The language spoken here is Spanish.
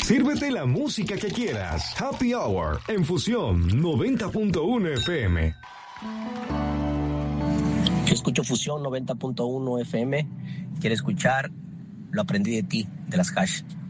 Sírvete la música que quieras. Happy Hour en Fusión 90.1 FM. Yo escucho Fusión 90.1 FM. Quiero escuchar Lo aprendí de ti, de las Hash.